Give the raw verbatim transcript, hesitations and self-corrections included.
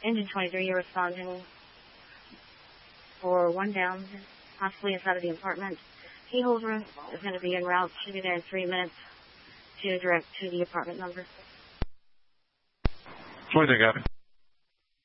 Engine twenty-three, you're responding for one down, possibly inside of the apartment. Keyhole room is going to be en route. Should be there in three minutes to direct to the apartment number. twenty-three, copy.